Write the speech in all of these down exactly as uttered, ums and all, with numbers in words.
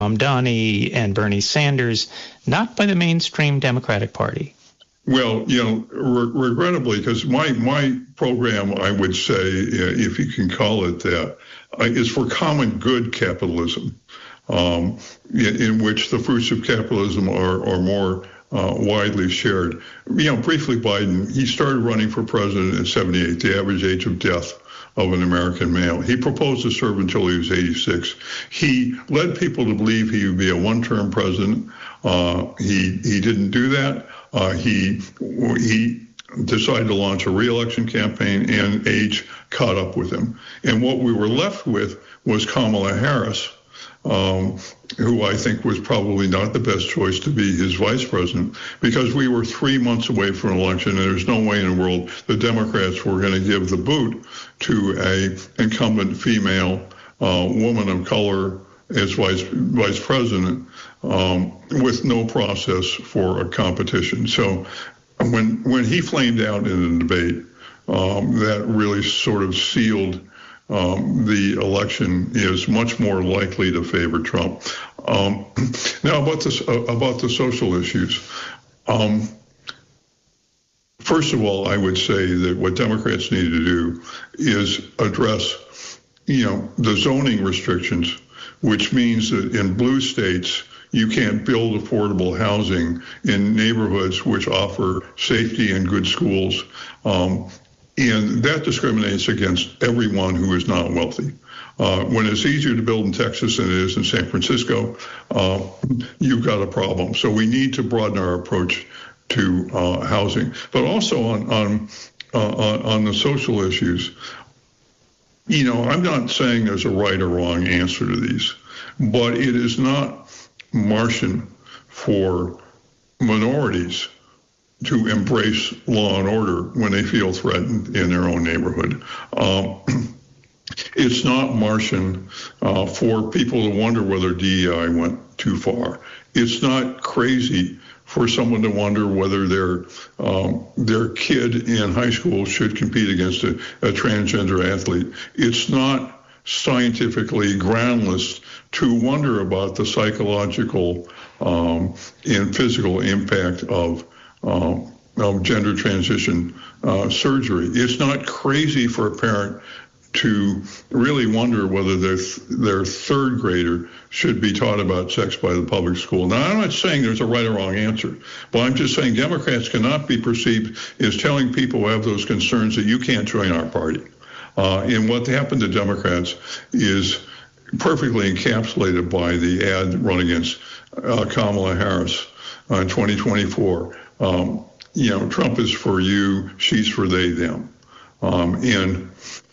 Donnie and Bernie Sanders, not by the mainstream Democratic Party. Well, you know, re- regrettably, because my, my program, I would say, if you can call it that, uh, is for common good capitalism, um, in, in which the fruits of capitalism are, are more uh, widely shared. You know, briefly, Biden, he started running for president at seventy-eight, the average age of death of an American male. He proposed to serve until he was eighty-six. He led people to believe he would be a one-term president. Uh, he he didn't do that. Uh, he he decided to launch a re-election campaign, and age caught up with him. And what we were left with was Kamala Harris, um, who I think was probably not the best choice to be his vice president, because we were three months away from an election, and there's no way in the world the Democrats were going to give the boot to a incumbent female uh, woman of color as vice vice president, um, with no process for a competition. So when when he flamed out in the debate, um, that really sort of sealed um, the election is much more likely to favor Trump. Um, now about this uh, about the social issues. Um, first of all, I would say that what Democrats need to do is address, you know, the zoning restrictions, which means that in blue states, you can't build affordable housing in neighborhoods which offer safety and good schools. Um, and that discriminates against everyone who is not wealthy. Uh, when it's easier to build in Texas than it is in San Francisco, uh, you've got a problem. So we need to broaden our approach to uh, housing, but also on on, uh, on on the social issues. You know, I'm not saying there's a right or wrong answer to these, but it is not Martian for minorities to embrace law and order when they feel threatened in their own neighborhood. Um, it's not Martian uh, for people to wonder whether D E I went too far. It's not crazy for someone to wonder whether their um, their kid in high school should compete against a, a transgender athlete. It's not scientifically groundless to wonder about the psychological um, and physical impact of, um, of gender transition uh, surgery. It's not crazy for a parent to really wonder whether their their third grader should be taught about sex by the public school. Now, I'm not saying there's a right or wrong answer, but I'm just saying Democrats cannot be perceived as telling people who have those concerns that you can't join our party. Uh, and what happened to Democrats is perfectly encapsulated by the ad run against uh, Kamala Harris uh, in twenty twenty-four. Um, you know, Trump is for you, she's for they, them. Um, and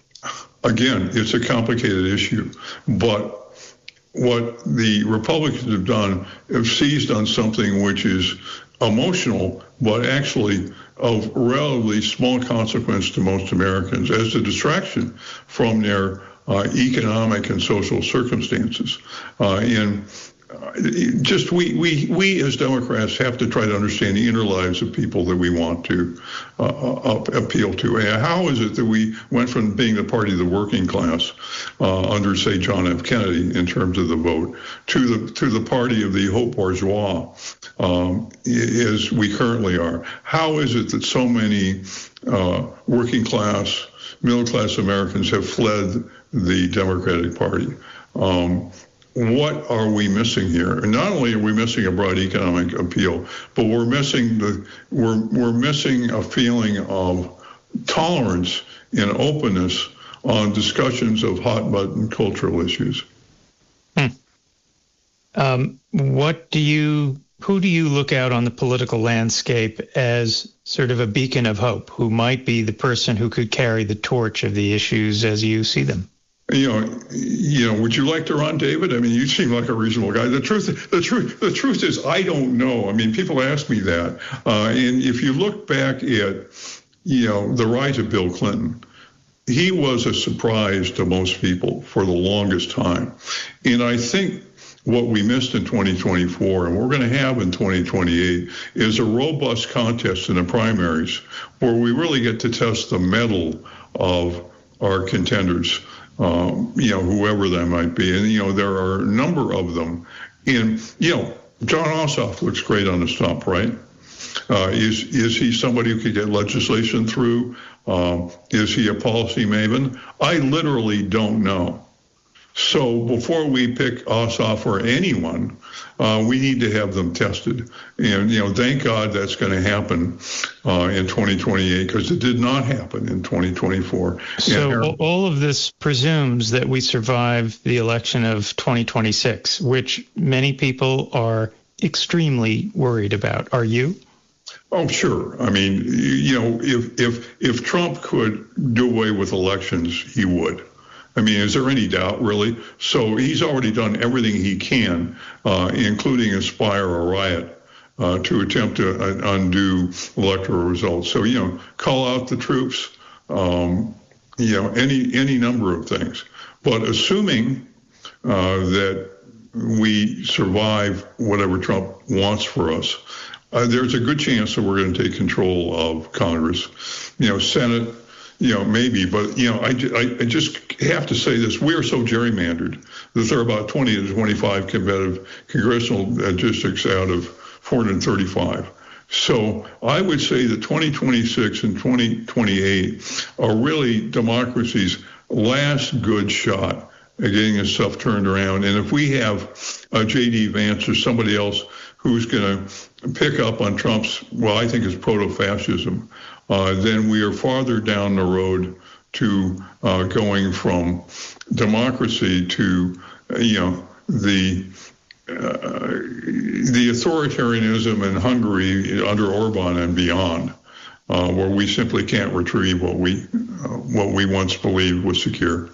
again, it's a complicated issue, but what the Republicans have done have seized on something which is emotional, but actually of relatively small consequence to most Americans as a distraction from their uh, economic and social circumstances. Uh, and uh, just we, we, we as Democrats have to try to understand the inner lives of people that we want to uh, uh, appeal to. And how is it that we went from being the party of the working class uh, under, say, John F. Kennedy in terms of the vote to the to the party of the haute bourgeois um, as we currently are? How is it that so many uh, working class, middle class Americans have fled the Democratic Party? Um, What are we missing here? And not only are we missing a broad economic appeal, but we're missing the we're we're missing a feeling of tolerance and openness on discussions of hot button cultural issues. Hmm. Um, what do you who do you look out on the political landscape as sort of a beacon of hope, who might be the person who could carry the torch of the issues as you see them? You know, you know. Would you like to run, David? I mean, you seem like a reasonable guy. The truth, the truth, the truth is, I don't know. I mean, people ask me that, uh, and if you look back at, you know, the rise of Bill Clinton, he was a surprise to most people for the longest time, and I think what we missed in twenty twenty-four and we're going to have in twenty twenty-eight is a robust contest in the primaries where we really get to test the mettle of our contenders. um, you know, whoever that might be. And, you know, there are a number of them. And, you know, John Ossoff looks great on the stump, right? Uh, is is he somebody who could get legislation through? Um, is he a policy maven? I literally don't know. So before we pick Ossoff or anyone, uh, we need to have them tested. And, you know, thank God that's going to happen uh, in twenty twenty-eight, because it did not happen in twenty twenty-four. So Aaron, all of this presumes that we survive the election of twenty twenty-six, which many people are extremely worried about. Are you? Oh, sure. I mean, you know, if if if Trump could do away with elections, he would. I mean, is there any doubt, really? So he's already done everything he can, uh, including inspire a riot, uh, to attempt to uh, undo electoral results. So, you know, call out the troops, um, you know, any any number of things. But assuming uh, that we survive whatever Trump wants for us, uh, there's a good chance that we're going to take control of Congress, you know, Senate. You know, maybe, but, you know, I, I, I just have to say this. We are so gerrymandered that there are about twenty to twenty-five competitive congressional districts out of four hundred thirty-five. So I would say that twenty twenty-six and twenty twenty-eight are really democracy's last good shot at getting this stuff turned around. And if we have uh, J D Vance or somebody else who's going to pick up on Trump's, well, I think it's proto-fascism, Uh, then we are farther down the road to uh, going from democracy to, uh, you know, the uh, the authoritarianism in Hungary under Orban and beyond, uh, where we simply can't retrieve what we uh, what we once believed was secure.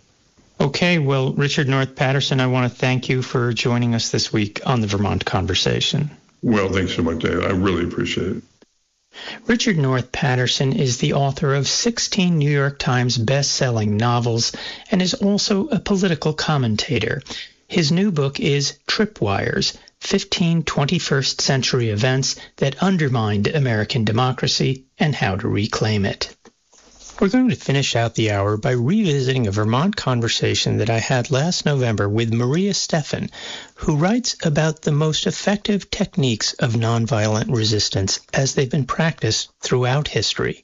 Okay, well, Richard North Patterson, I want to thank you for joining us this week on the Vermont Conversation. Well, thanks so much, Dave. I really appreciate it. Richard North Patterson is the author of sixteen New York Times best-selling novels and is also a political commentator. His new book is Tripwires, fifteen twenty-first century Events That Undermined American Democracy and How to Reclaim It. We're going to finish out the hour by revisiting a Vermont conversation that I had last November with Maria Stephan, who writes about the most effective techniques of nonviolent resistance as they've been practiced throughout history.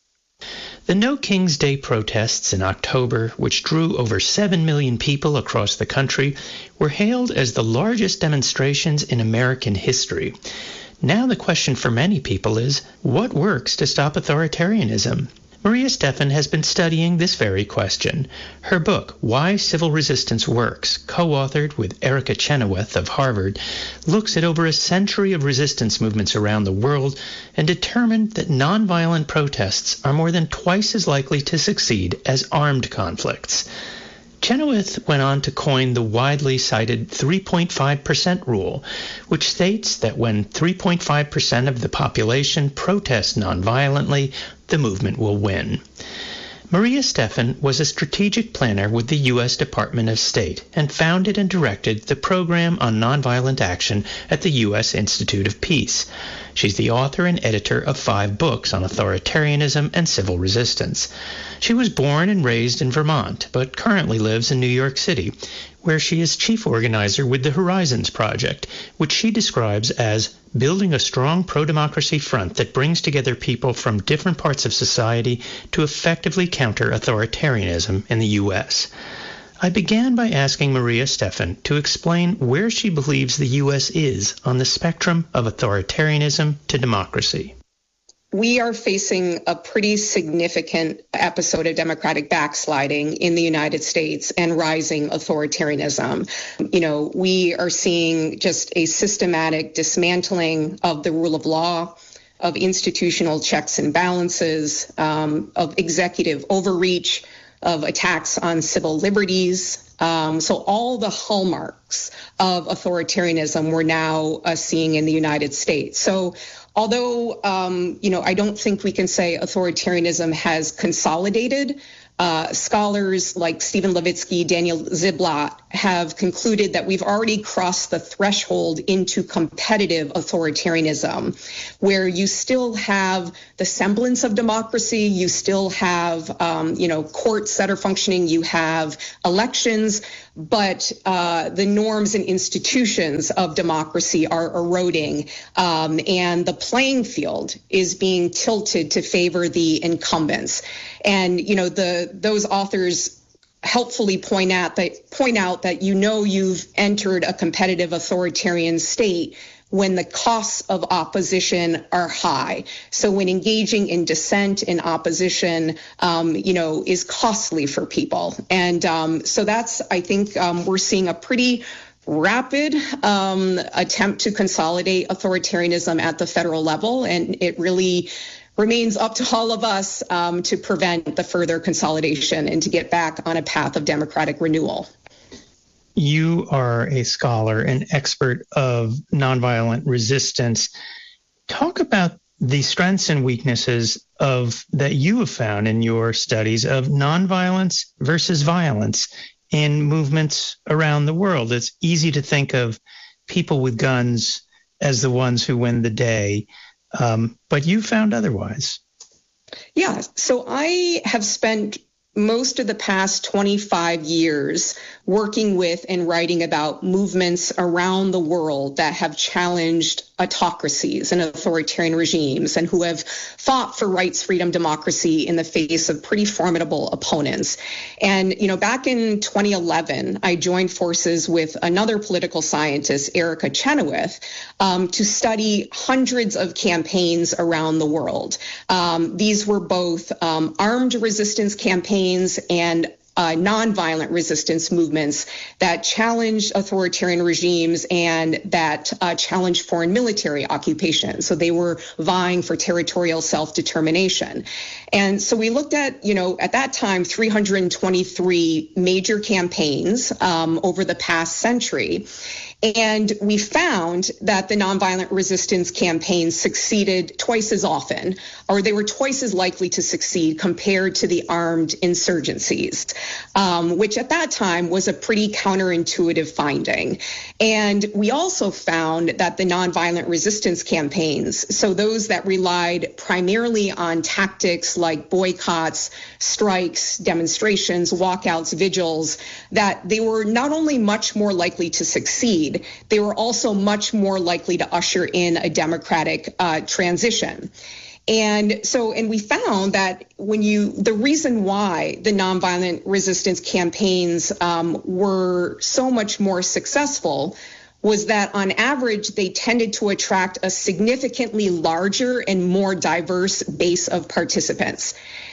The No King's Day protests in October, which drew over seven million people across the country, were hailed as the largest demonstrations in American history. Now the question for many people is, what works to stop authoritarianism? Maria Stephan has been studying this very question. Her book, Why Civil Resistance Works, co-authored with Erica Chenoweth of Harvard, looks at over a century of resistance movements around the world and determined that nonviolent protests are more than twice as likely to succeed as armed conflicts. Chenoweth went on to coin the widely cited three point five percent rule, which states that when three point five percent of the population protest nonviolently, the movement will win. Maria Stephan was a strategic planner with the U S Department of State and founded and directed the Program on Nonviolent Action at the U S Institute of Peace. She's the author and editor of five books on authoritarianism and civil resistance. She was born and raised in Vermont, but currently lives in New York City, where she is chief organizer with the Horizons Project, which she describes as building a strong pro-democracy front that brings together people from different parts of society to effectively counter authoritarianism in the U S. I began by asking Maria Stephan to explain where she believes the U S is on the spectrum of authoritarianism to democracy. We are facing a pretty significant episode of democratic backsliding in the United States and rising authoritarianism. You know, we are seeing just a systematic dismantling of the rule of law, of institutional checks and balances, um, of executive overreach, of attacks on civil liberties. Um, so all the hallmarks of authoritarianism we're now uh, seeing in the United States. So although, um, you know, I don't think we can say authoritarianism has consolidated, uh, scholars like Stephen Levitsky, Daniel Ziblatt have concluded that we've already crossed the threshold into competitive authoritarianism, where you still have the semblance of democracy, you still have, um, you know, courts that are functioning, you have elections, but uh, the norms and institutions of democracy are eroding, um, and the playing field is being tilted to favor the incumbents. And, you know, the those authors helpfully point out that point out that you know you've entered a competitive authoritarian state when the costs of opposition are high. So when engaging in dissent and opposition, um, you know, is costly for people. And um, so that's, I think, um, we're seeing a pretty rapid um, attempt to consolidate authoritarianism at the federal level, and it really remains up to all of us um, to prevent the further consolidation and to get back on a path of democratic renewal. You are a scholar, an expert of nonviolent resistance. Talk about the strengths and weaknesses of that you have found in your studies of nonviolence versus violence in movements around the world. It's easy to think of people with guns as the ones who win the day, um, but you found otherwise. Yeah, so I have spent most of the past twenty-five years working with and writing about movements around the world that have challenged autocracies and authoritarian regimes and who have fought for rights, freedom, democracy in the face of pretty formidable opponents. And, you know, back in twenty eleven, I joined forces with another political scientist, Erica Chenoweth, um, to study hundreds of campaigns around the world. Um, these were both um, armed resistance campaigns and Uh, nonviolent resistance movements that challenged authoritarian regimes and that uh, challenged foreign military occupation. So they were vying for territorial self-determination. And so we looked at, you know, at that time, three hundred twenty-three major campaigns um, over the past century. And we found that the nonviolent resistance campaigns succeeded twice as often, or they were twice as likely to succeed compared to the armed insurgencies, um, which at that time was a pretty counterintuitive finding. And we also found that the nonviolent resistance campaigns, so those that relied primarily on tactics like boycotts, strikes, demonstrations, walkouts, vigils, that they were not only much more likely to succeed, they were also much more likely to usher in a democratic uh, transition. And so, and we found that when you, the reason why the nonviolent resistance campaigns um, were so much more successful was that on average, they tended to attract a significantly larger and more diverse base of participants.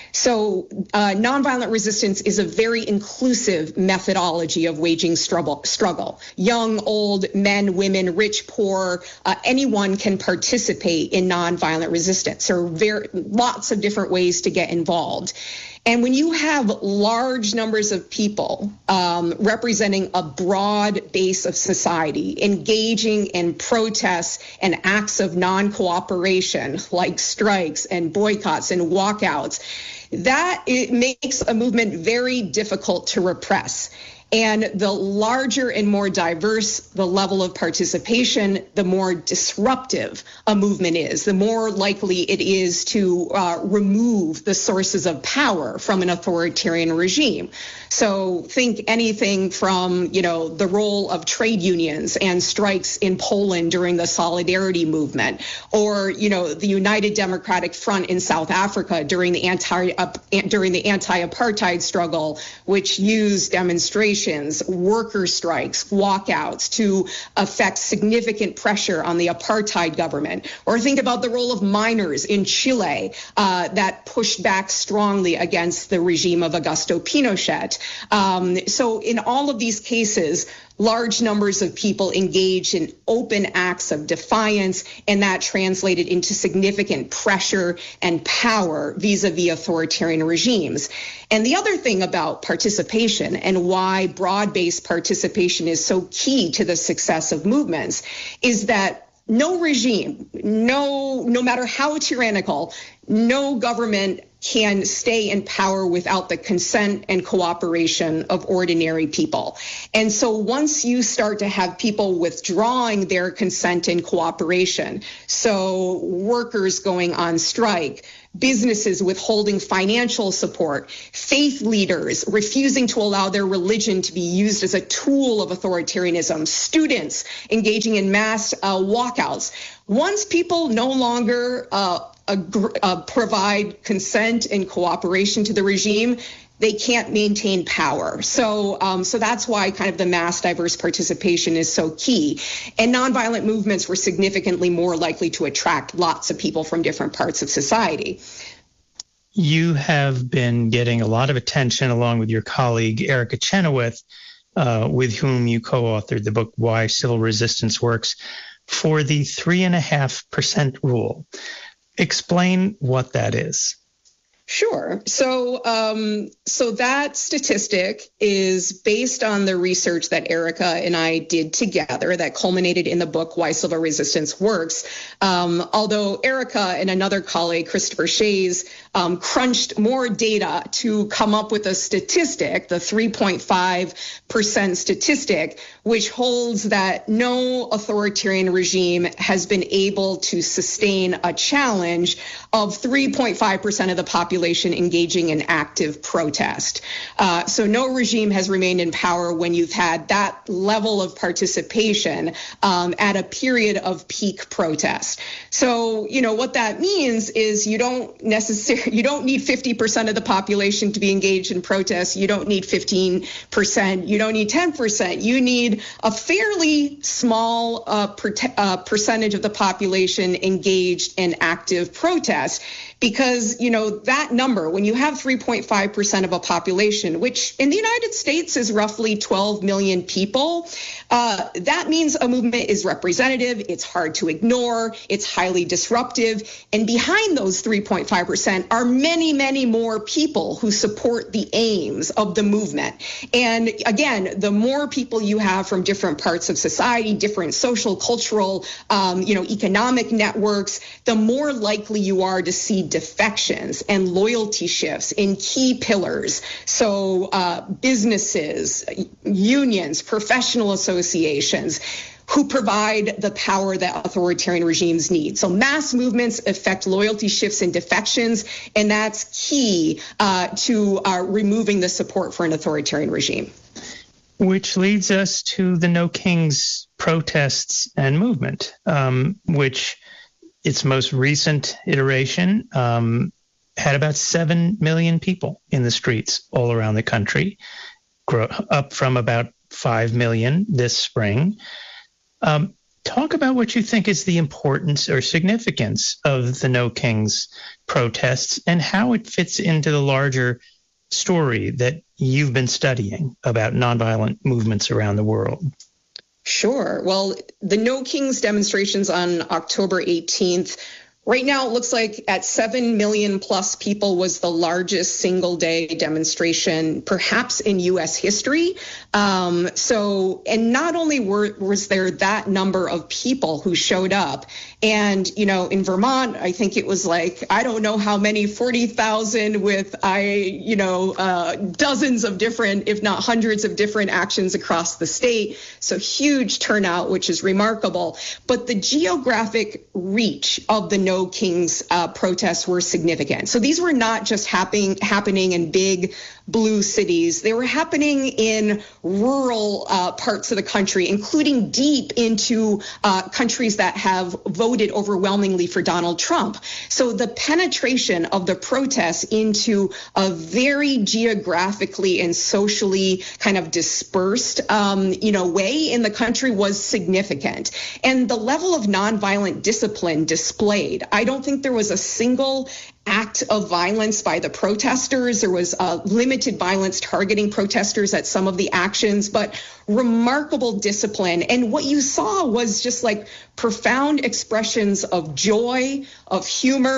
So uh, nonviolent resistance is a very inclusive methodology of waging struggle. struggle. Young, old, men, women, rich, poor, uh, anyone can participate in nonviolent resistance. There are very, lots of different ways to get involved. And when you have large numbers of people um, representing a broad base of society, engaging in protests and acts of non-cooperation like strikes and boycotts and walkouts, that it makes a movement very difficult to repress. And the larger and more diverse the level of participation, the more disruptive a movement is, the more likely it is to uh, remove the sources of power from an authoritarian regime. So think anything from, you know, the role of trade unions and strikes in Poland during the Solidarity movement, or, you know, the United Democratic Front in South Africa during the anti uh, during the anti-apartheid struggle, which used demonstrations, worker strikes, walkouts to affect significant pressure on the apartheid government. Or think about the role of miners in Chile uh, that pushed back strongly against the regime of Augusto Pinochet. Um, so in all of these cases, large numbers of people engaged in open acts of defiance, and that translated into significant pressure and power vis-a-vis authoritarian regimes. And the other thing about participation and why broad-based participation is so key to the success of movements is that no regime, no, no matter how tyrannical, no government can stay in power without the consent and cooperation of ordinary people. And so once you start to have people withdrawing their consent and cooperation, so workers going on strike, businesses withholding financial support, faith leaders refusing to allow their religion to be used as a tool of authoritarianism, students engaging in mass uh, walkouts. Once people no longer uh, ag- uh, provide consent and cooperation to the regime, they can't maintain power. So um, so that's why kind of the mass diverse participation is so key. And nonviolent movements were significantly more likely to attract lots of people from different parts of society. You have been getting a lot of attention along with your colleague, Erica Chenoweth, uh, with whom you co-authored the book, Why Civil Resistance Works, for the three and a half percent rule. Explain what that is. Sure. So um, so that statistic is based on the research that Erica and I did together that culminated in the book, Why Civil Resistance Works. Um, although Erica and another colleague, Christopher Shays, um, crunched more data to come up with a statistic, the three point five percent statistic, which holds that no authoritarian regime has been able to sustain a challenge of three point five percent of the population engaging in active protest. Uh, so no regime has remained in power when you've had that level of participation um, at a period of peak protest. So, you know, what that means is you don't necessarily, you don't need fifty percent of the population to be engaged in protests. You don't need fifteen percent. You don't need ten percent. You need a fairly small uh, per- uh, percentage of the population engaged in active protest. Because, you know, that number, when you have three point five percent of a population, which in the United States is roughly twelve million people, uh, that means a movement is representative, it's hard to ignore, it's highly disruptive. And behind those three point five percent are many, many more people who support the aims of the movement. And again, the more people you have from different parts of society, different social, cultural, um, you know, economic networks, the more likely you are to see defections and loyalty shifts in key pillars. So uh, businesses, unions, professional associations who provide the power that authoritarian regimes need. So mass movements affect loyalty shifts and defections, and that's key uh, to uh, removing the support for an authoritarian regime. Which leads us to the No Kings protests and movement, um, which its most recent iteration um, had about seven million people in the streets all around the country, grow, up from about five million this spring. Um, talk about what you think is the importance or significance of the No Kings protests and how it fits into the larger story that you've been studying about nonviolent movements around the world. Sure. Well, the No Kings demonstrations on October eighteenth, right now it looks like at seven million plus people was the largest single day demonstration perhaps in U S history. Um, so, and not only were, was there that number of people who showed up, and, you know, in Vermont, I think it was like, I don't know how many, forty thousand with, I, you know, uh, dozens of different, if not hundreds of different actions across the state. So huge turnout, which is remarkable. But the geographic reach of the No Kings uh, protests were significant. So these were not just happening, happening in big blue cities. They were happening in rural uh, parts of the country, including deep into uh, countries that have voted overwhelmingly for Donald Trump. So the penetration of the protests into a very geographically and socially kind of dispersed, um, you know, way in the country was significant. And the level of nonviolent discipline displayed, I don't think there was a single act of violence by the protesters. There was uh, limited violence targeting protesters at some of the actions, but remarkable discipline. And what you saw was just like profound expressions of joy, of humor,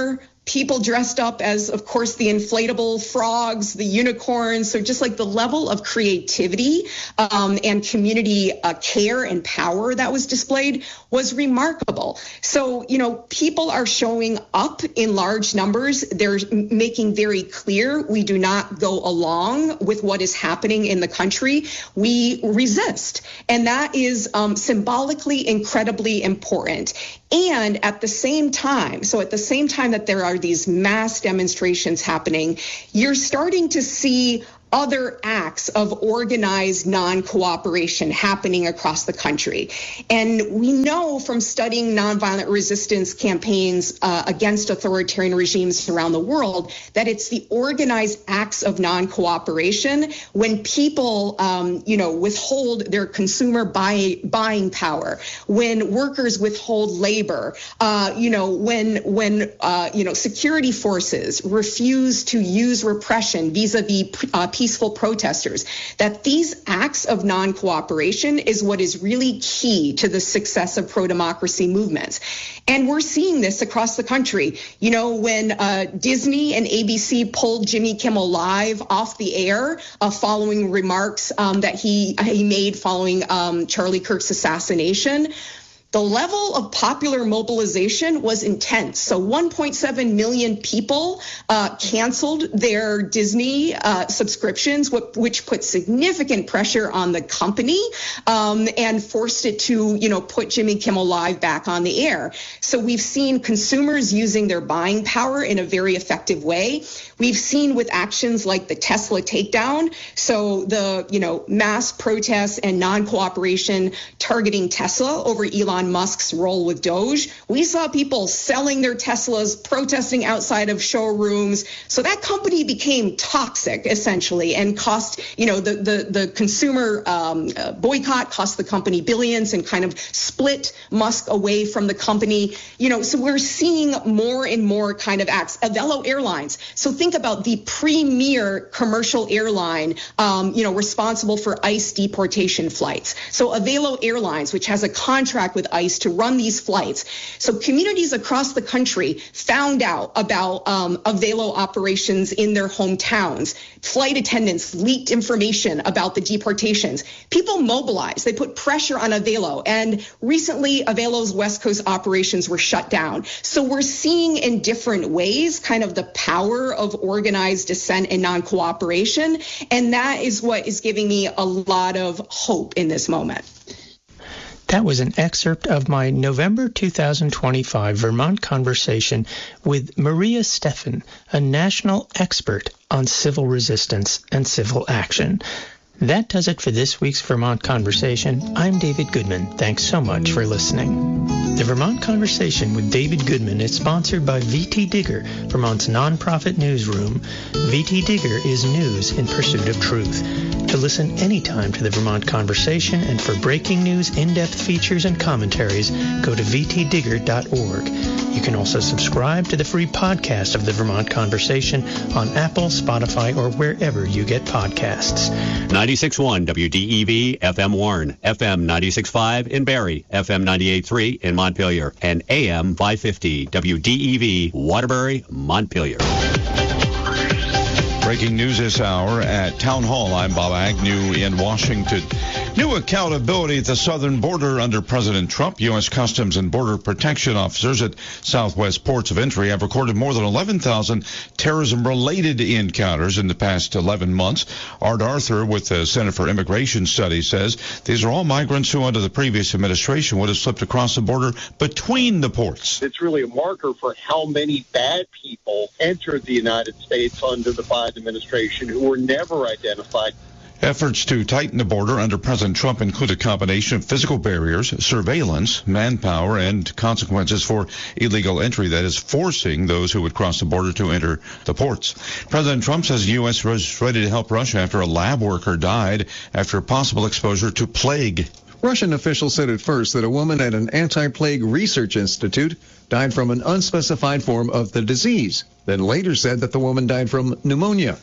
people dressed up as, of course, the inflatable frogs, the unicorns. So just like the level of creativity um, and community uh, care and power that was displayed was remarkable. So, you know, people are showing up in large numbers. They're making very clear we do not go along with what is happening in the country. We resist. And that is um, symbolically incredibly important. And at the same time, so at the same time that there are these mass demonstrations happening, you're starting to see other acts of organized non-cooperation happening across the country. And we know from studying nonviolent resistance campaigns uh, against authoritarian regimes around the world that it's the organized acts of non-cooperation when people, um, you know, withhold their consumer buy, buying power, when workers withhold labor, uh, you know, when, when uh, you know, security forces refuse to use repression vis-a-vis uh, peaceful protesters, that these acts of non-cooperation is what is really key to the success of pro-democracy movements. And we're seeing this across the country. You know, when uh, Disney and A B C pulled Jimmy Kimmel Live off the air uh, following remarks um, that he, he made following um, Charlie Kirk's assassination, the level of popular mobilization was intense. So one point seven million people uh, canceled their Disney uh, subscriptions, which put significant pressure on the company um, and forced it to, you know, put Jimmy Kimmel Live back on the air. So we've seen consumers using their buying power in a very effective way. We've seen with actions like the Tesla takedown, so the, you know, mass protests and non-cooperation targeting Tesla over Elon Musk's role with Doge. We saw people selling their Teslas, protesting outside of showrooms. So that company became toxic, essentially, and cost, you know, the the, the consumer um, boycott cost the company billions and kind of split Musk away from the company. You know, so we're seeing more and more kind of acts. Avelo Airlines. So think about the premier commercial airline, um, you know, responsible for ICE deportation flights. So Avelo Airlines, which has a contract with ICE to run these flights. So communities across the country found out about um, Avelo operations in their hometowns. Flight attendants leaked information about the deportations. People mobilized. They put pressure on Avelo. And recently, Avelo's West Coast operations were shut down. So we're seeing in different ways kind of the power of organized dissent and non-cooperation. And that is what is giving me a lot of hope in this moment. That was an excerpt of my November two thousand twenty-five Vermont conversation with Maria Steffen, a national expert on civil resistance and civil action. That does it for this week's Vermont Conversation. I'm David Goodman. Thanks so much for listening. The Vermont Conversation with David Goodman is sponsored by V T Digger, Vermont's nonprofit newsroom. V T Digger is news in pursuit of truth. To listen anytime to the Vermont Conversation and for breaking news, in-depth features, and commentaries, go to v t digger dot org. You can also subscribe to the free podcast of the Vermont Conversation on Apple, Spotify, or wherever you get podcasts. ninety-six point one W D E V F M Warren, F M ninety-six point five in Barrie, F M ninety-eight point three in Montpelier, and A M five fifty W D E V Waterbury, Montpelier. Breaking news this hour at Town Hall. I'm Bob Agnew in Washington. New accountability at the southern border under President Trump. U S Customs and Border Protection officers at Southwest ports of entry have recorded more than eleven thousand terrorism-related encounters in the past eleven months. Art Arthur with the Center for Immigration Studies says these are all migrants who under the previous administration would have slipped across the border between the ports. It's really a marker for how many bad people entered the United States under the Biden administration who were never identified. Efforts to tighten the border under President Trump include a combination of physical barriers, surveillance, manpower, and consequences for illegal entry that is forcing those who would cross the border to enter the ports. President Trump says the U S was ready to help Russia after a lab worker died after possible exposure to plague. Russian officials said at first that a woman at an anti-plague research institute died from an unspecified form of the disease, then later said that the woman died from pneumonia.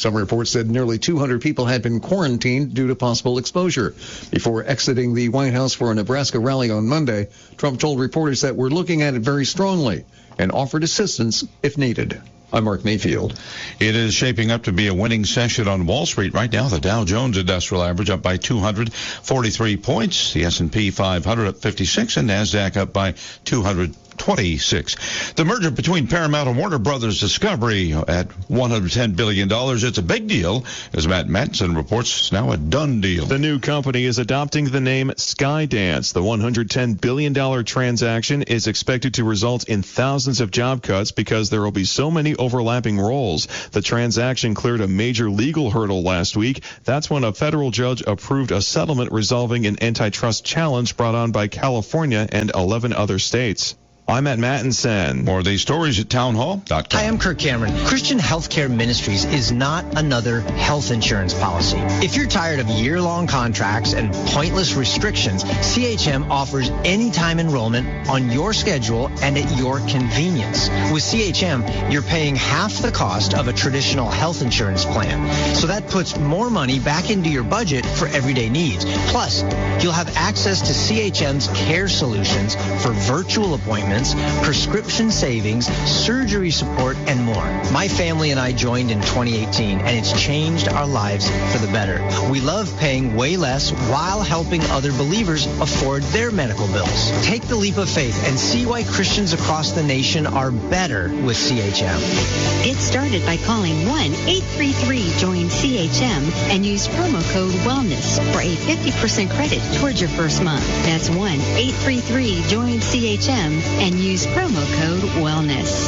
Some reports said nearly two hundred people had been quarantined due to possible exposure. Before exiting the White House for a Nebraska rally on Monday, Trump told reporters that we're looking at it very strongly and offered assistance if needed. I'm Mark Mayfield. It is shaping up to be a winning session on Wall Street right now. The Dow Jones Industrial Average up by two hundred forty-three points. The S and P five hundred up fifty-six, and NASDAQ up by two hundred twenty-six. The merger between Paramount and Warner Brothers Discovery at one hundred ten billion dollars. It's a big deal. As Matt Matson reports, it's now a done deal. The new company is adopting the name Skydance. The one hundred ten billion dollars transaction is expected to result in thousands of job cuts because there will be so many overlapping roles. The transaction cleared a major legal hurdle last week. That's when a federal judge approved a settlement resolving an antitrust challenge brought on by California and eleven other states. I'm at Mattinson. More of these stories at townhall dot com. Hi, I'm Kirk Cameron. Christian Healthcare Ministries is not another health insurance policy. If you're tired of year-long contracts and pointless restrictions, C H M offers anytime enrollment on your schedule and at your convenience. With C H M, you're paying half the cost of a traditional health insurance plan. So that puts more money back into your budget for everyday needs. Plus, you'll have access to C H M's care solutions for virtual appointments, prescription savings, surgery support, and more. My family and I joined in twenty eighteen, and it's changed our lives for the better. We love paying way less while helping other believers afford their medical bills. Take the leap of faith and see why Christians across the nation are better with C H M. Get started by calling one eight three three join C H M and use promo code WELLNESS for a fifty percent credit towards your first month. That's one eight three three join C H M and use promo code WELLNESS.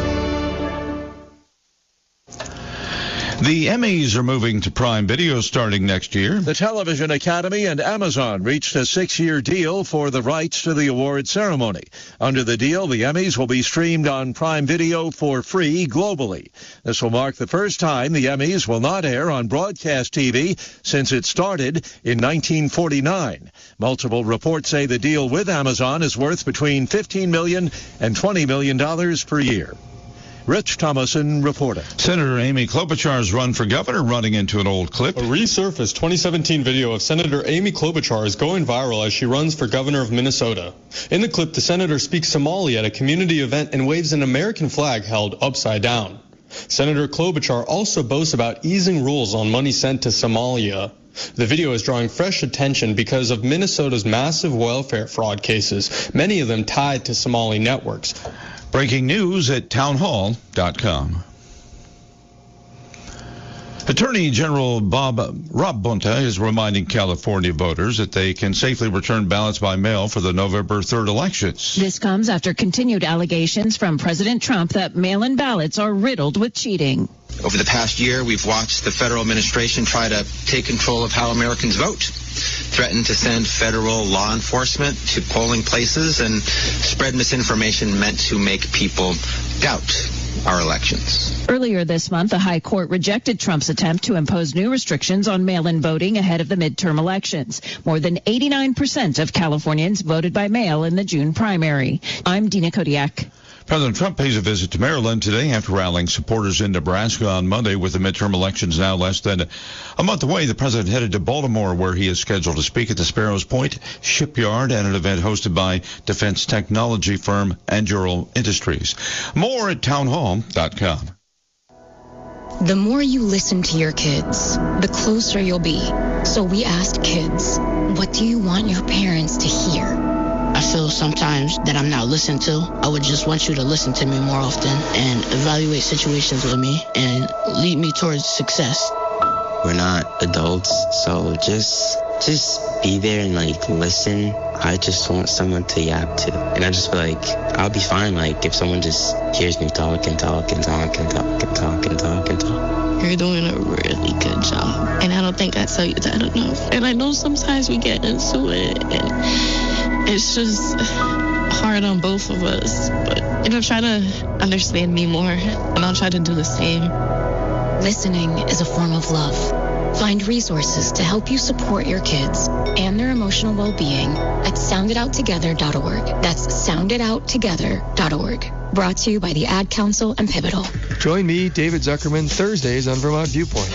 The Emmys are moving to Prime Video starting next year. The Television Academy and Amazon reached a six-year deal for the rights to the award ceremony. Under the deal, the Emmys will be streamed on Prime Video for free globally. This will mark the first time the Emmys will not air on broadcast T V since it started in nineteen forty-nine. Multiple reports say the deal with Amazon is worth between fifteen million dollars and twenty million dollars per year. Rich Thomason reporting. Senator Amy Klobuchar's run for governor running into an old clip. A resurfaced twenty seventeen video of Senator Amy Klobuchar is going viral as she runs for governor of Minnesota. In the clip, the senator speaks Somali at a community event and waves an American flag held upside down. Senator Klobuchar also boasts about easing rules on money sent to Somalia. The video is drawing fresh attention because of Minnesota's massive welfare fraud cases, many of them tied to Somali networks. Breaking news at townhall dot com. Attorney General Bob Rob Bonta is reminding California voters that they can safely return ballots by mail for the November third elections. This comes after continued allegations from President Trump that mail-in ballots are riddled with cheating. Over the past year, we've watched the federal administration try to take control of how Americans vote, threaten to send federal law enforcement to polling places, and spread misinformation meant to make people doubt our elections. Earlier this month, the High Court rejected Trump's attempt to impose new restrictions on mail-in voting ahead of the midterm elections. More than eighty-nine percent of Californians voted by mail in the June primary. I'm Dina Kodiak. President Trump pays a visit to Maryland today after rallying supporters in Nebraska on Monday. With the midterm elections now less than a month away, the president headed to Baltimore, where he is scheduled to speak at the Sparrows Point Shipyard at an event hosted by defense technology firm Anduril Industries. More at townhall dot com. The more you listen to your kids, the closer you'll be. So we asked kids, what do you want your parents to hear? I feel sometimes that I'm not listened to. I would just want you to listen to me more often and evaluate situations with me and lead me towards success. We're not adults, so just just be there and like listen. I just want someone to yap to. And I just feel like I'll be fine like if someone just hears me talk and talk and talk and talk and talk and talk and talk. You're doing a really good job. And I don't think I tell you that enough. And I know sometimes we get into it and it's just hard on both of us. But, you know, try to understand me more, and I'll try to do the same. Listening is a form of love. Find resources to help you support your kids and their emotional well-being at sound it out together dot org. That's sound it out together dot org. Brought to you by the Ad Council and Pivotal. Join me, David Zuckerman, Thursdays on Vermont Viewpoint.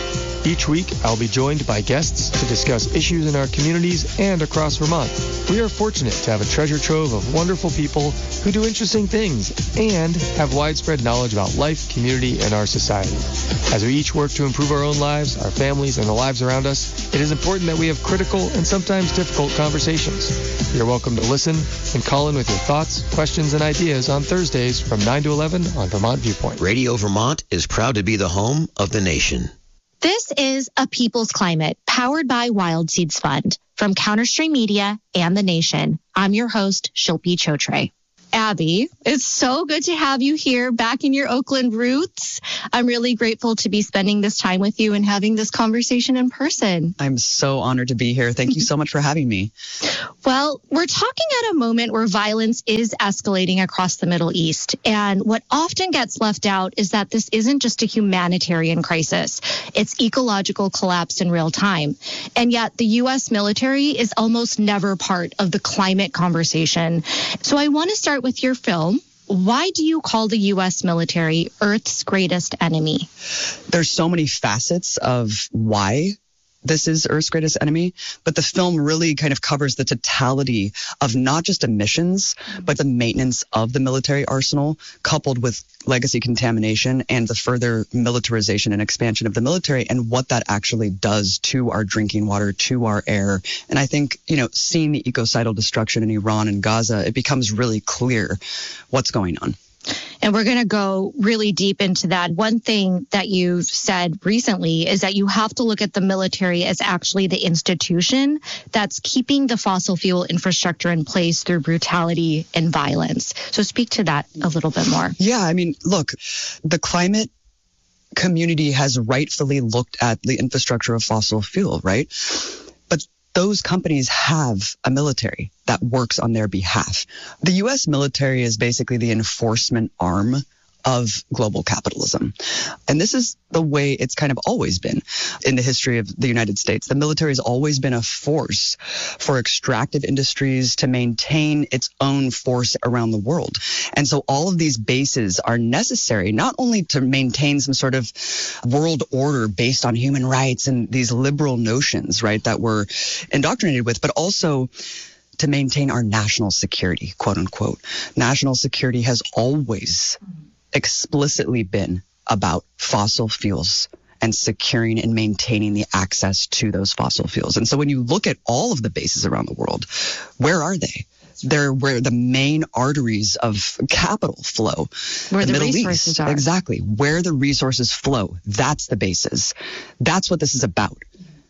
Each week, I'll be joined by guests to discuss issues in our communities and across Vermont. We are fortunate to have a treasure trove of wonderful people who do interesting things and have widespread knowledge about life, community, and our society. As we each work to improve our own lives, our families, and the lives around us, it is important that we have critical and sometimes difficult conversations. You're welcome to listen and call in with your thoughts, questions, and ideas on Thursdays from nine to eleven on Vermont Viewpoint. Radio Vermont is proud to be the home of the nation. This is A People's Climate, powered by Wild Seeds Fund, from Counterstream Media and The Nation. I'm your host, Shilpi Chotre. Abby, it's so good to have you here back in your Oakland roots. I'm really grateful to be spending this time with you and having this conversation in person. I'm so honored to be here. Thank you so much for having me. Well, we're talking at a moment where violence is escalating across the Middle East. And what often gets left out is that this isn't just a humanitarian crisis. It's ecological collapse in real time. And yet the U S military is almost never part of the climate conversation. So I want to start with your film. Why do you call the U S military Earth's greatest enemy? There's so many facets of why this is Earth's greatest enemy, but the film really kind of covers the totality of not just emissions, but the maintenance of the military arsenal, coupled with legacy contamination and the further militarization and expansion of the military, and what that actually does to our drinking water, to our air. And I think, you know, seeing the ecocidal destruction in Iran and Gaza, it becomes really clear what's going on. And we're going to go really deep into that. One thing that you said recently is that you have to look at the military as actually the institution that's keeping the fossil fuel infrastructure in place through brutality and violence. So speak to that a little bit more. Yeah, I mean, look, the climate community has rightfully looked at the infrastructure of fossil fuel, right? But those companies have a military that works on their behalf. The U S military is basically the enforcement arm of global capitalism. And this is the way it's kind of always been in the history of the United States. The military has always been a force for extractive industries to maintain its own force around the world. And so all of these bases are necessary not only to maintain some sort of world order based on human rights and these liberal notions, right, that we're indoctrinated with, but also to maintain our national security, quote unquote. National security has always explicitly been about fossil fuels and securing and maintaining the access to those fossil fuels. And so when you look at all of the bases around the world, where are they? They're where the main arteries of capital flow. Where the, the Middle resources East. are. Exactly. Where the resources flow. That's the basis. That's what this is about.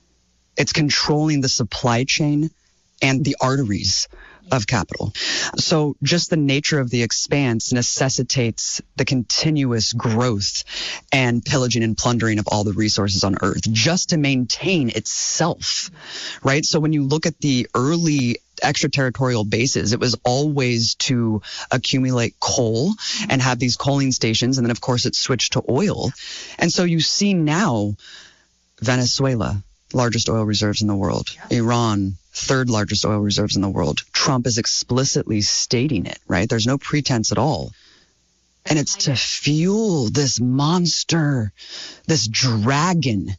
It's controlling the supply chain and the arteries of capital. So just the nature of the expanse necessitates the continuous growth and pillaging and plundering of all the resources on Earth just to maintain itself, right? So when you look at the early extraterritorial bases, it was always to accumulate coal and have these coaling stations. And then, of course, it switched to oil. And so you see now Venezuela, largest oil reserves in the world, Iran, third largest oil reserves in the world. Trump is explicitly stating it, right? There's no pretense at all. And it's to fuel this monster, this dragon,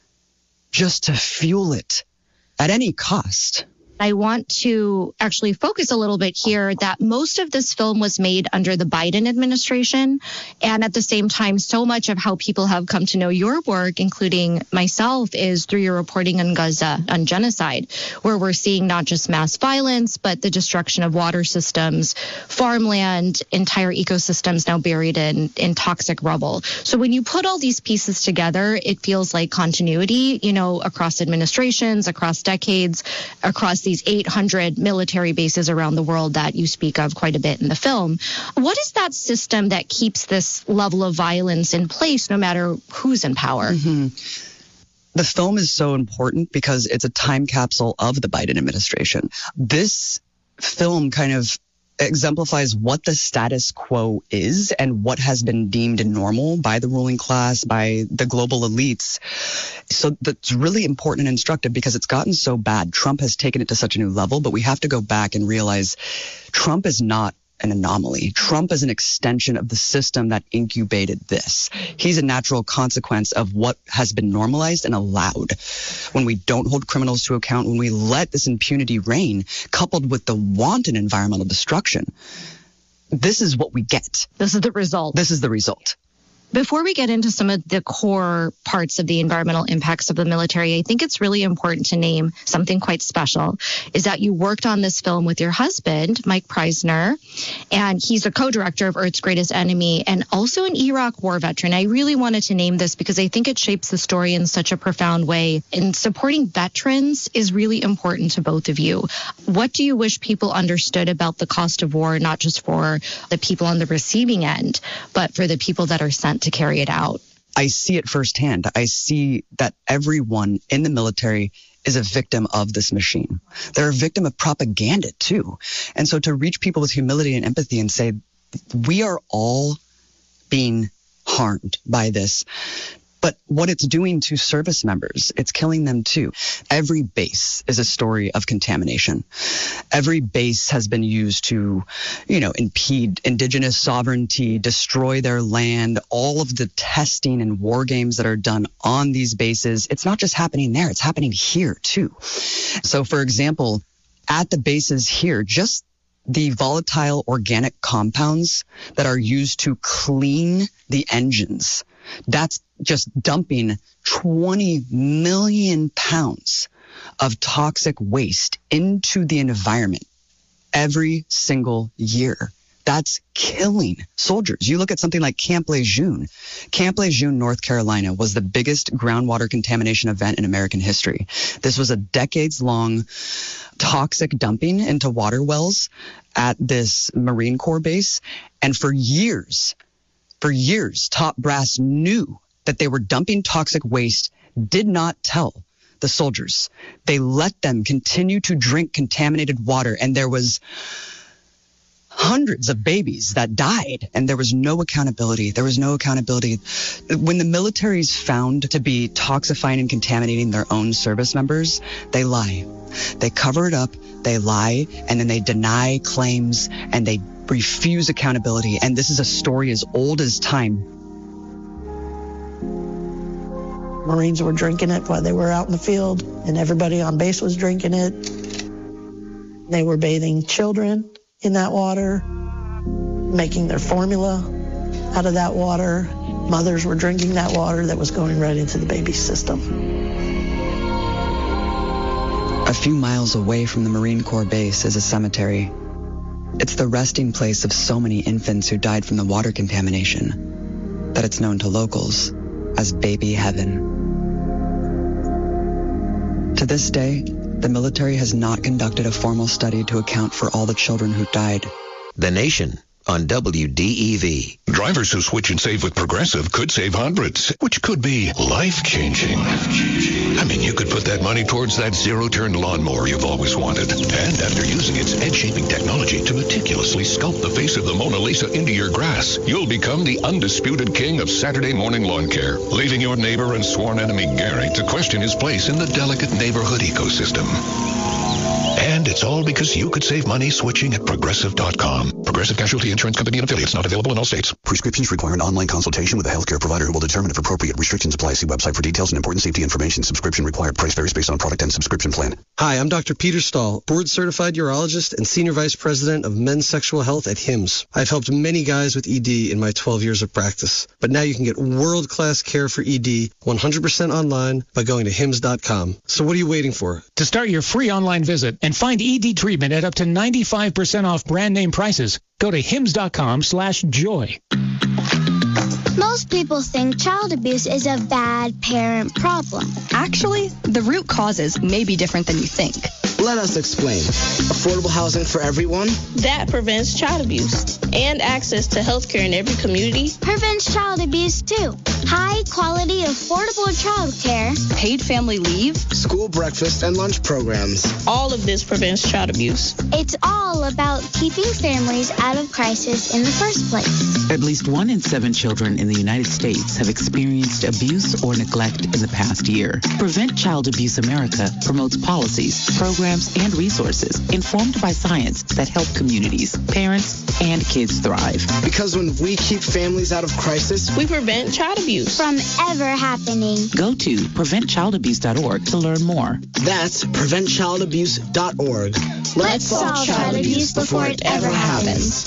just to fuel it at any cost. I want to actually focus a little bit here that most of this film was made under the Biden administration. And at the same time, so much of how people have come to know your work, including myself, is through your reporting on Gaza, on genocide, where we're seeing not just mass violence, but the destruction of water systems, farmland, entire ecosystems now buried in, in toxic rubble. So when you put all these pieces together, it feels like continuity, you know, across administrations, across decades, across these eight hundred military bases around the world that you speak of quite a bit in the film. What is that system that keeps this level of violence in place no matter who's in power? Mm-hmm. The film is so important because it's a time capsule of the Biden administration. This film kind of exemplifies what the status quo is and what has been deemed normal by the ruling class, by the global elites. So that's really important and instructive because it's gotten so bad. Trump has taken it to such a new level, but we have to go back and realize Trump is not an anomaly. Trump is an extension of the system that incubated this. He's a natural consequence of what has been normalized and allowed. When we don't hold criminals to account, when we let this impunity reign, coupled with the wanton environmental destruction, this is what we get. This is the result. This is the result. Before we get into some of the core parts of the environmental impacts of the military, I think it's really important to name something quite special, is that you worked on this film with your husband, Mike Preisner, and he's a co-director of Earth's Greatest Enemy and also an Iraq war veteran. I really wanted to name this because I think it shapes the story in such a profound way. And supporting veterans is really important to both of you. What do you wish people understood about the cost of war, not just for the people on the receiving end, but for the people that are sent to carry it out? I see it firsthand. I see that everyone in the military is a victim of this machine. They're a victim of propaganda too. And so to reach people with humility and empathy and say, we are all being harmed by this. But what it's doing to service members, it's killing them too. Every base is a story of contamination. Every base has been used to, you know, impede indigenous sovereignty, destroy their land, all of the testing and war games that are done on these bases. It's not just happening there, it's happening here too. So for example, at the bases here, just the volatile organic compounds that are used to clean the engines, that's just dumping twenty million pounds of toxic waste into the environment every single year. That's killing soldiers. You look at something like Camp Lejeune. Camp Lejeune, North Carolina, was the biggest groundwater contamination event in American history. This was a decades-long toxic dumping into water wells at this Marine Corps base. And for years, for years, top brass knew that they were dumping toxic waste, did not tell the soldiers. They let them continue to drink contaminated water, and there was hundreds of babies that died, and there was no accountability. There was no accountability. When the military is found to be toxifying and contaminating their own service members, they lie. They cover it up, they lie, and then they deny claims, and they refuse accountability. And this is a story as old as time. Marines were drinking it while they were out in the field, and everybody on base was drinking it. They were bathing children in that water, making their formula out of that water. Mothers were drinking that water that was going right into the baby's system. A few miles away from the Marine Corps base is a cemetery. It's the resting place of so many infants who died from the water contamination that it's known to locals as Baby Heaven. To this day, the military has not conducted a formal study to account for all the children who died. The Nation on W D E V. Drivers who switch and save with Progressive could save hundreds, which could be life-changing. I mean, you could put that money towards that zero-turn lawnmower you've always wanted. And after using its edge-shaping technology to meticulously sculpt the face of the Mona Lisa into your grass, you'll become the undisputed king of Saturday morning lawn care, leaving your neighbor and sworn enemy Gary to question his place in the delicate neighborhood ecosystem. And it's all because you could save money switching at Progressive dot com. Progressive Casualty Insurance Company and affiliates, not available in all states. Prescriptions require an online consultation with a healthcare provider who will determine if appropriate. Restrictions apply. See website for details and important safety information. Subscription required. Price varies based on product and subscription plan. Hi, I'm Doctor Peter Stahl, board-certified urologist and senior vice president of men's sexual health at Hims. I've helped many guys with E D in my twelve years of practice. But now you can get world-class care for E D one hundred percent online by going to hims dot com. So what are you waiting for? To start your free online visit and find E D treatment at up to ninety-five percent off brand name prices, go to hims dot com slash joy. Most people think child abuse is a bad parent problem. Actually, the root causes may be different than you think. Let us explain. Affordable housing for everyone. That prevents child abuse and access to health care in every community. Prevents child abuse too. High quality, affordable childcare. Paid family leave. School breakfast and lunch programs. All of this prevents child abuse. It's all about keeping families out of crisis in the first place. At least one in seven children in the United States have experienced abuse or neglect in the past year. Prevent Child Abuse America promotes policies, programs, and resources informed by science that help communities, parents, and kids thrive. Because when we keep families out of crisis, we prevent child abuse from ever happening. Go to prevent child abuse dot org to learn more. That's prevent child abuse dot org. Let's, Let's solve child abuse before it ever happens.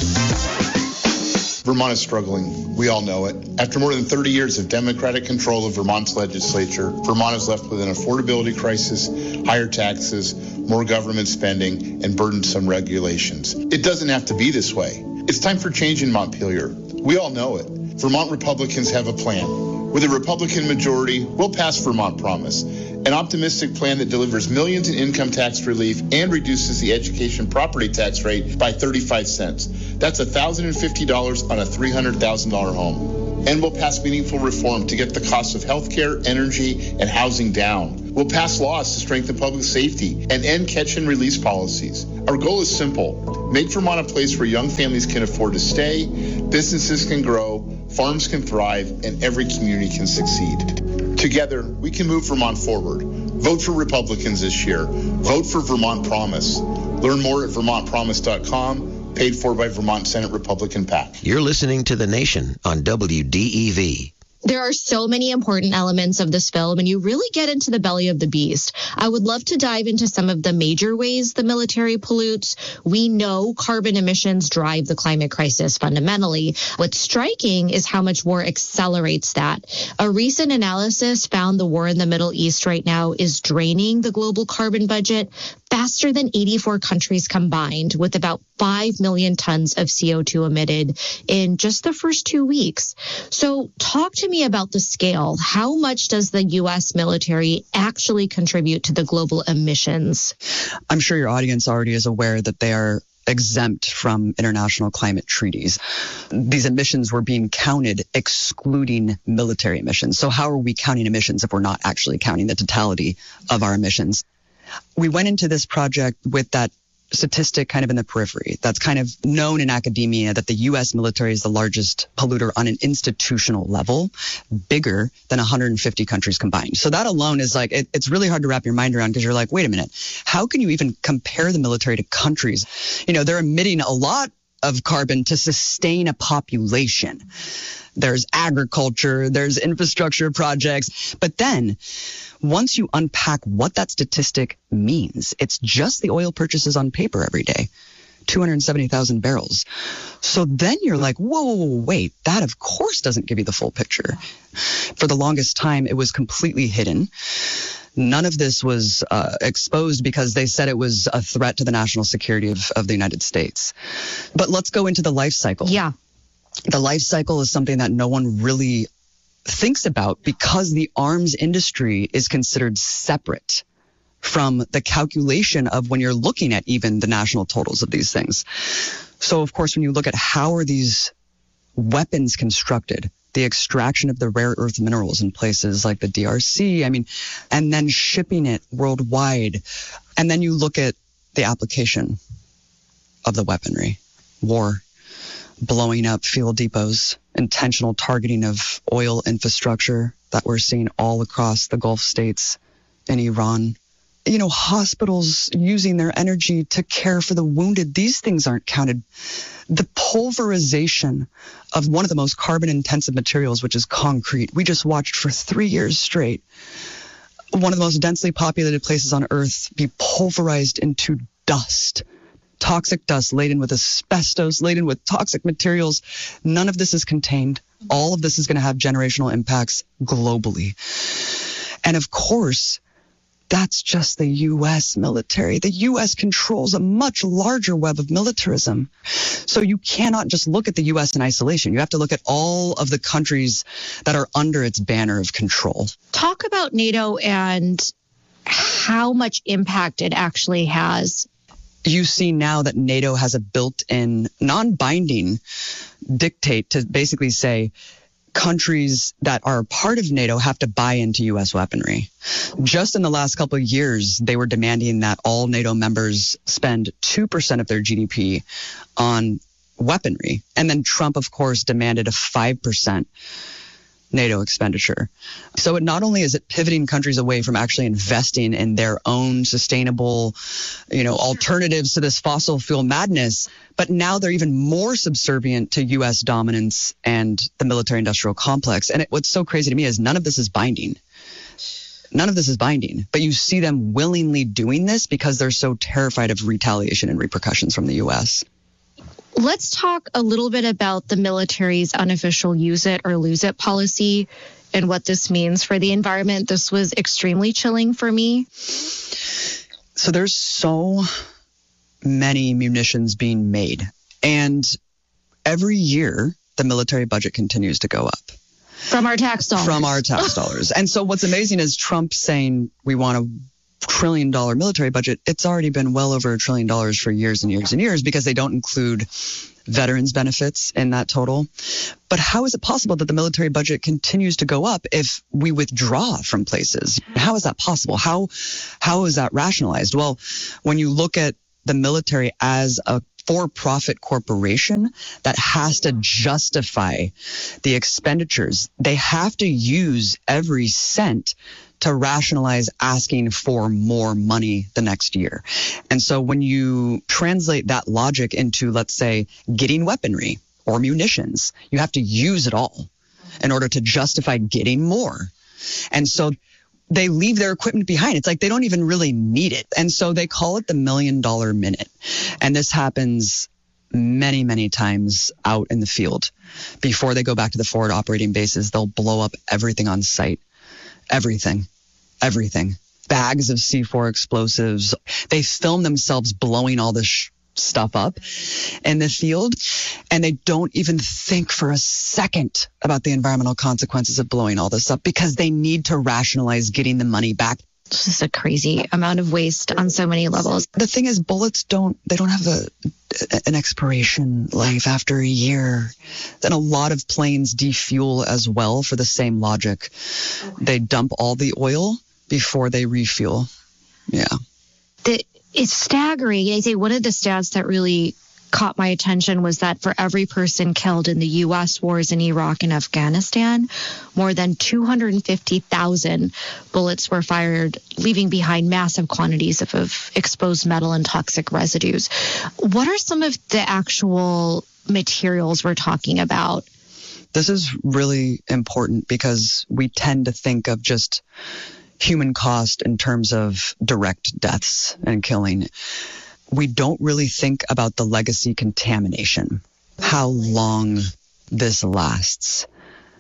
Vermont is struggling. We all know it. After more than thirty years of Democratic control of Vermont's legislature, Vermont is left with an affordability crisis, higher taxes, more government spending, and burdensome regulations. It doesn't have to be this way. It's time for change in Montpelier. We all know it. Vermont Republicans have a plan. With a Republican majority, we'll pass Vermont Promise, an optimistic plan that delivers millions in income tax relief and reduces the education property tax rate by thirty-five cents. That's one thousand fifty dollars on a three hundred thousand dollars home. And we'll pass meaningful reform to get the cost of health care, energy, and housing down. We'll pass laws to strengthen public safety and end catch and release policies. Our goal is simple. Make Vermont a place where young families can afford to stay, businesses can grow, farms can thrive, and every community can succeed. Together, we can move Vermont forward. Vote for Republicans this year. Vote for Vermont Promise. Learn more at vermont promise dot com, paid for by Vermont Senate Republican PAC. You're listening to The Nation on W D E V. There are so many important elements of this film, and you really get into the belly of the beast. I would love to dive into some of the major ways the military pollutes. We know carbon emissions drive the climate crisis fundamentally. What's striking is how much war accelerates that. A recent analysis found the war in the Middle East right now is draining the global carbon budget faster than eighty-four countries combined, with about five million tons of C O two emitted in just the first two weeks. So talk to me about the scale. How much does the U S military actually contribute to the global emissions? I'm sure your audience already is aware that they are exempt from international climate treaties. These emissions were being counted excluding military emissions. So how are we counting emissions if we're not actually counting the totality of our emissions? We went into this project with that statistic kind of in the periphery. That's kind of known in academia that the U S military is the largest polluter on an institutional level, bigger than one hundred fifty countries combined. So that alone is like, it, it's really hard to wrap your mind around because you're like, wait a minute, how can you even compare the military to countries? You know, they're emitting a lot of carbon to sustain a population. There's agriculture, there's infrastructure projects, but then once you unpack what that statistic means, it's just the oil purchases on paper every day, two hundred seventy thousand barrels. So then you're like, whoa, whoa, whoa, wait, that of course doesn't give you the full picture. For the longest time, it was completely hidden. None of this was uh, exposed because they said it was a threat to the national security of, of the United States. But let's go into the life cycle. Yeah. The life cycle is something that no one really thinks about because the arms industry is considered separate from the calculation of when you're looking at even the national totals of these things. So, of course, when you look at how are these weapons constructed, the extraction of the rare earth minerals in places like the D R C, I mean, and then shipping it worldwide. And then you look at the application of the weaponry, war, blowing up fuel depots, intentional targeting of oil infrastructure that we're seeing all across the Gulf states and Iran. You know, hospitals using their energy to care for the wounded. These things aren't counted. The pulverization of one of the most carbon intensive materials, which is concrete. We just watched for three years straight one of the most densely populated places on Earth be pulverized into dust. Toxic dust laden with asbestos, laden with toxic materials. None of this is contained. All of this is going to have generational impacts globally. And of course, that's just the U S military. The U S controls a much larger web of militarism. So you cannot just look at the U S in isolation. You have to look at all of the countries that are under its banner of control. Talk about NATO and how much impact it actually has. You see now that NATO has a built-in, non-binding dictate to basically say, countries that are part of NATO have to buy into U S weaponry. Just in the last couple of years, they were demanding that all NATO members spend two percent of their G D P on weaponry. And then Trump, of course, demanded a five percent NATO expenditure. So it not only is it pivoting countries away from actually investing in their own sustainable, you know, alternatives to this fossil fuel madness, but now they're even more subservient to U S dominance and the military industrial complex. And it, what's so crazy to me is none of this is binding. None of this is binding, but you see them willingly doing this because they're so terrified of retaliation and repercussions from the U S. Let's talk a little bit about the military's unofficial use it or lose it policy and what this means for the environment. This was extremely chilling for me. So there's so many munitions being made, and every year the military budget continues to go up. From our tax dollars. From our tax dollars. And so what's amazing is Trump saying we want a trillion dollar military budget. It's already been well over a trillion dollars for years and years and years because they don't include veterans benefits in that total. But how is it possible that the military budget continues to go up if we withdraw from places? How is that possible? How how is that rationalized? Well, when you look at the military as a for-profit corporation that has to justify the expenditures, they have to use every cent to rationalize asking for more money the next year. And so when you translate that logic into, let's say, getting weaponry or munitions, you have to use it all in order to justify getting more. And so they leave their equipment behind. It's like they don't even really need it. And so they call it the million dollar minute. And this happens many, many times out in the field. Before they go back to the forward operating bases, they'll blow up everything on site. Everything, everything, bags of C four explosives. They film themselves blowing all this sh- stuff up in the field, and they don't even think for a second about the environmental consequences of blowing all this up because they need to rationalize getting the money back. It's just a crazy amount of waste on so many levels. The thing is, bullets don't, they don't have a, an expiration life after a year. Then a lot of planes defuel as well for the same logic. Okay. They dump all the oil before they refuel. Yeah. The, it's staggering. I say one of the stats that really caught my attention was that for every person killed in the U S wars in Iraq and Afghanistan, more than two hundred fifty thousand bullets were fired, leaving behind massive quantities of, of exposed metal and toxic residues. What are some of the actual materials we're talking about? This is really important because we tend to think of just human cost in terms of direct deaths and killing. We don't really think about the legacy contamination, how long this lasts.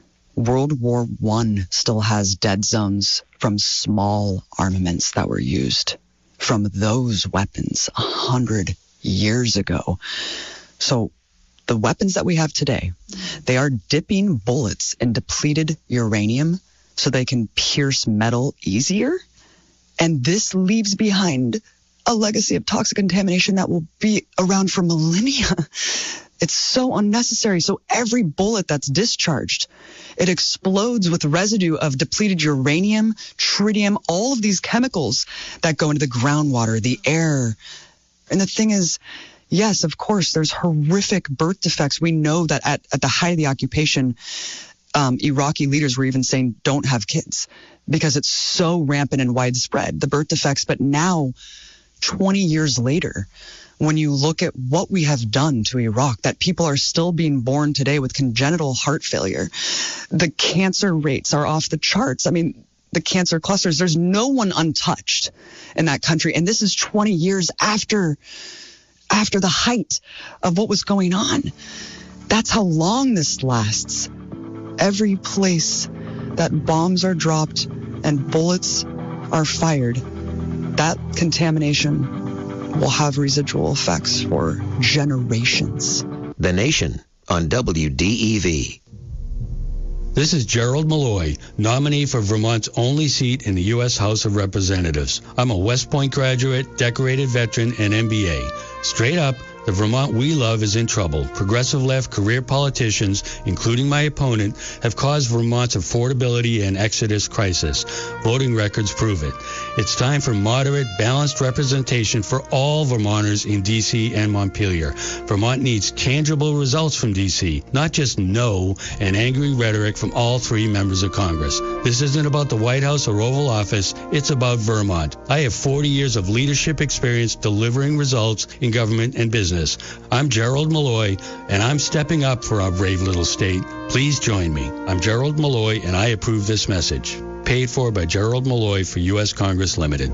World War One still has dead zones from small armaments that were used from those weapons a hundred years ago. So the weapons that we have today, they are dipping bullets in depleted uranium so they can pierce metal easier. And this leaves behind a legacy of toxic contamination that will be around for millennia. It's so unnecessary. So every bullet that's discharged, it explodes with residue of depleted uranium, tritium, all of these chemicals that go into the groundwater, the air. And the thing is, yes, of course, there's horrific birth defects. We know that at, at the height of the occupation, um, Iraqi leaders were even saying, don't have kids, because it's so rampant and widespread, the birth defects. But now, twenty years later, when you look at what we have done to Iraq, that people are still being born today with congenital heart failure, the cancer rates are off the charts. I mean, the cancer clusters, there's no one untouched in that country. And this is twenty years after, after the height of what was going on. That's how long this lasts. Every place that bombs are dropped and bullets are fired, that contamination will have residual effects for generations. The Nation on W D E V. This is Gerald Malloy, nominee for Vermont's only seat in the U S House of Representatives. I'm a West Point graduate, decorated veteran, and M B A. Straight up, The Vermont we love is in trouble. Progressive left career politicians, including my opponent, have caused Vermont's affordability and exodus crisis. Voting records prove it. It's time for moderate, balanced representation for all Vermonters in D C and Montpelier. Vermont needs tangible results from D C, not just no and angry rhetoric from all three members of Congress. This isn't about the White House or Oval Office. It's about Vermont. I have forty years of leadership experience delivering results in government and business. I'm Gerald Malloy, and I'm stepping up for our brave little state. Please join me. I'm Gerald Malloy, and I approve this message. Paid for by Gerald Malloy for U S Congress Limited.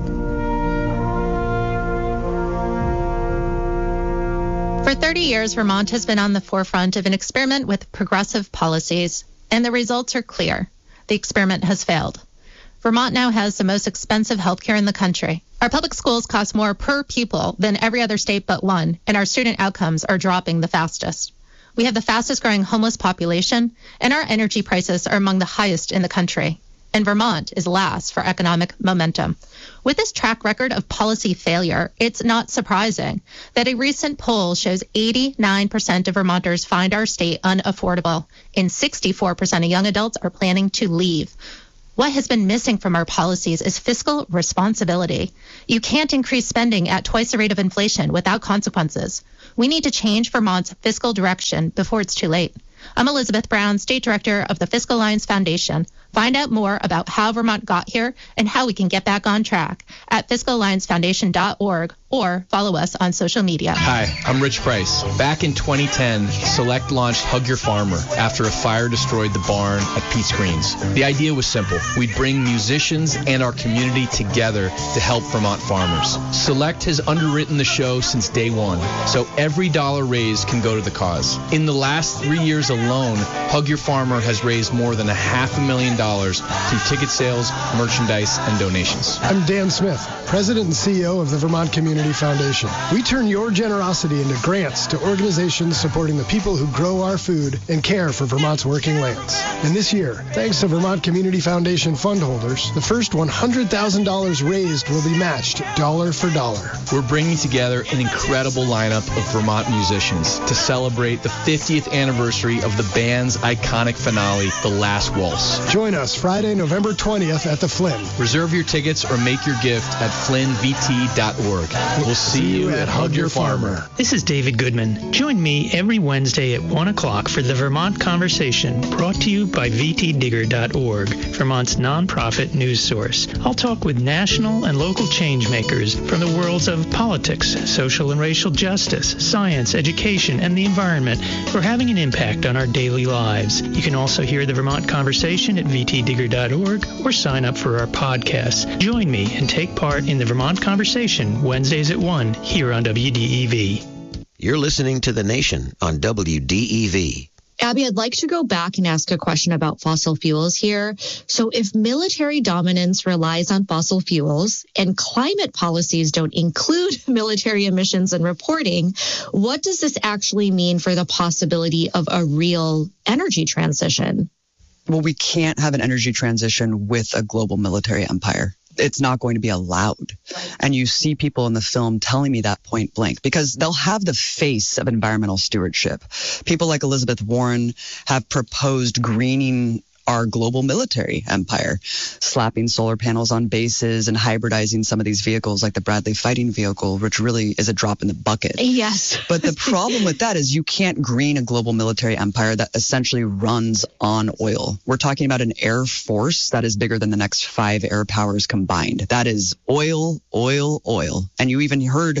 For thirty years, Vermont has been on the forefront of an experiment with progressive policies, and the results are clear. The experiment has failed. Vermont now has the most expensive health care in the country. Our public schools cost more per pupil than every other state but one, and our student outcomes are dropping the fastest. We have the fastest growing homeless population, and our energy prices are among the highest in the country. And Vermont is last for economic momentum. With this track record of policy failure, it's not surprising that a recent poll shows eighty-nine percent of Vermonters find our state unaffordable, and sixty-four percent of young adults are planning to leave. What has been missing from our policies is fiscal responsibility. You can't increase spending at twice the rate of inflation without consequences. We need to change Vermont's fiscal direction before it's too late. I'm Elizabeth Brown, State Director of the Fiscal Alliance Foundation. Find out more about how Vermont got here and how we can get back on track at fiscal alliance foundation dot org or follow us on social media. Hi, I'm Rich Price. Back in twenty ten, Select launched Hug Your Farmer after a fire destroyed the barn at Pete's Greens. The idea was simple. We'd bring musicians and our community together to help Vermont farmers. Select has underwritten the show since day one, so every dollar raised can go to the cause. In the last three years alone, Hug Your Farmer has raised more than a half a million dollars through ticket sales, merchandise, and donations. I'm Dan Smith, President and C E O of the Vermont Community Foundation. We turn your generosity into grants to organizations supporting the people who grow our food and care for Vermont's working lands. And this year, thanks to Vermont Community Foundation fund holders, the first one hundred thousand dollars raised will be matched dollar for dollar. We're bringing together an incredible lineup of Vermont musicians to celebrate the fiftieth anniversary of the band's iconic finale, The Last Waltz. Join us Friday, November twentieth at the Flynn. Reserve your tickets or make your gift at flynn v t dot org. We'll see you at Hug Your Farmer. This is David Goodman. Join me every Wednesday at one o'clock for the Vermont Conversation, brought to you by v t digger dot org, Vermont's nonprofit news source. I'll talk with national and local change makers from the worlds of politics, social and racial justice, science, education, and the environment who are having an impact on our daily lives. You can also hear the Vermont Conversation at v t digger dot org or sign up for our podcasts. Join me and take part in the Vermont Conversation Wednesdays at one here on W D E V. You're listening to The Nation on W D E V. Abby, I'd like to go back and ask a question about fossil fuels here. So if military dominance relies on fossil fuels and climate policies don't include military emissions and reporting, what does this actually mean for the possibility of a real energy transition? Well, we can't have an energy transition with a global military empire. It's not going to be allowed. And you see people in the film telling me that point blank because they'll have the face of environmental stewardship. People like Elizabeth Warren have proposed greening our global military empire, slapping solar panels on bases and hybridizing some of these vehicles like the Bradley fighting vehicle, which really is a drop in the bucket. Yes. But the problem with that is you can't green a global military empire that essentially runs on oil. We're talking about an air force that is bigger than the next five air powers combined. That is oil, oil, oil. And you even heard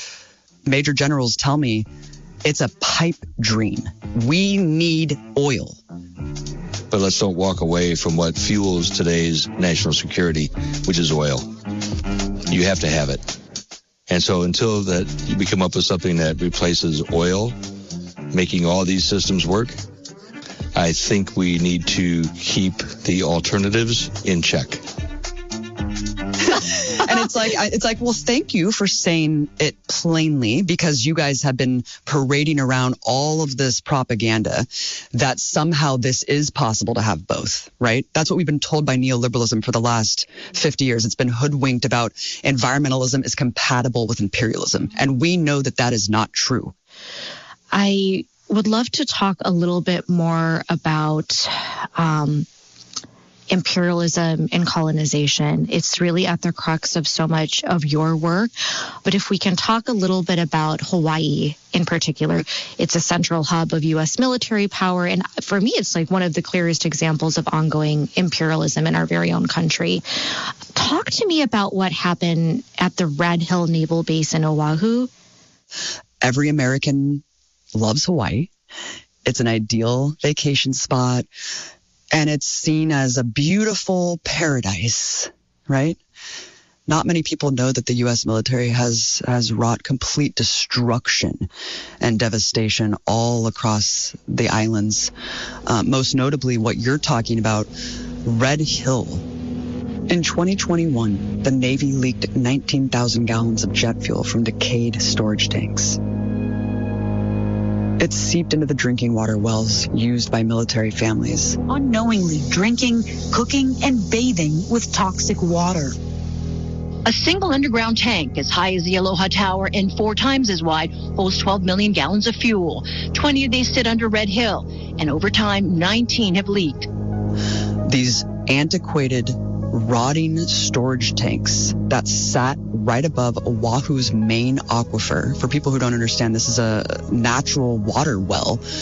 major generals tell me it's a pipe dream. We need oil. But let's don't walk away from what fuels today's national security, which is oil. You have to have it. And so until that you come up with something that replaces oil, making all these systems work, I think we need to keep the alternatives in check. And it's like, it's like, well, thank you for saying it plainly, because you guys have been parading around all of this propaganda that somehow this is possible to have both, right? That's what we've been told by neoliberalism for the last fifty years. It's been hoodwinked about environmentalism is compatible with imperialism. And we know that that is not true. I would love to talk a little bit more about um, imperialism and colonization. It's really at the crux of so much of your work. But if we can talk a little bit about Hawaii in particular, it's a central hub of U S military power. And for me, it's like one of the clearest examples of ongoing imperialism in our very own country. Talk to me about what happened at the Red Hill Naval Base in Oahu. Every American loves Hawaii. It's an ideal vacation spot. And it's seen as a beautiful paradise, right? Not many people know that the U S military has, has wrought complete destruction and devastation all across the islands. Uh, most notably, what you're talking about, Red Hill. In twenty twenty-one, the Navy leaked nineteen thousand gallons of jet fuel from decayed storage tanks. It seeped into the drinking water wells used by military families. Unknowingly drinking, cooking, and bathing with toxic water. A single underground tank as high as the Aloha Tower and four times as wide holds twelve million gallons of fuel. twenty of these sit under Red Hill, and over time, nineteen have leaked. These antiquated, rotting storage tanks that sat right above Oahu's main aquifer. For people who don't understand, this is a natural water well